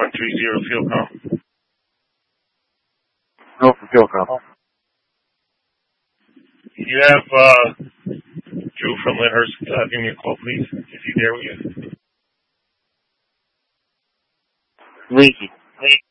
130 field call. No for field call. You have Drew from Lyndhurst. Give me a call, please, if he's there with you. Linky.